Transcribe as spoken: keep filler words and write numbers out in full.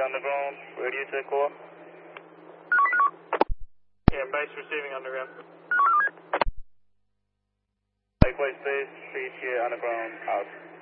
underground, radio to core. Yeah, base receiving underground. Likewise base, reach here underground, out.